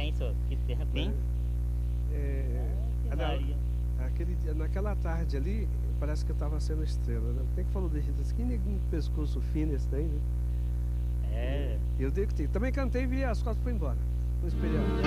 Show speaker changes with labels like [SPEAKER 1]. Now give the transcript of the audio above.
[SPEAKER 1] Tem, senhor. Que terra tem.
[SPEAKER 2] Que Maria.
[SPEAKER 3] Naquela tarde ali, parece que eu tava sendo estrela, né? Quem que falou desse jeito assim? Que neguinho com pescoço fino esse daí, né?
[SPEAKER 1] É.
[SPEAKER 3] Eu dei que tem. Também cantei e vi as costas foi embora. Não esperei.